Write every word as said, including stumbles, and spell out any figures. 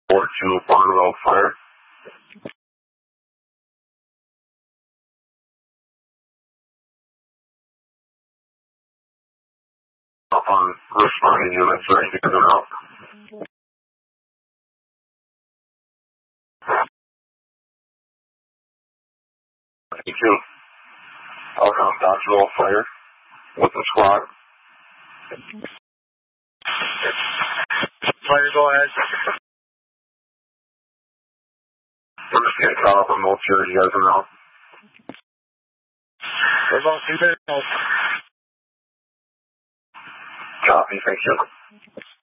four two Barnwell Fire. On responding units ready to come out. Thank you. I'll count Dodgeville Fire with the squad. Fire, go ahead. We're just getting caught up on both here, you guys know. We're about two minutes. Copy, thank you.